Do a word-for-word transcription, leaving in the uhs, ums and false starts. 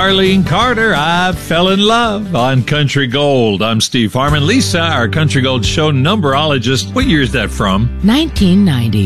Arlene Carter, I Fell in Love on Country Gold. I'm Steve Harmon. Lisa, our Country Gold show numberologist. What year is that from? nineteen ninety.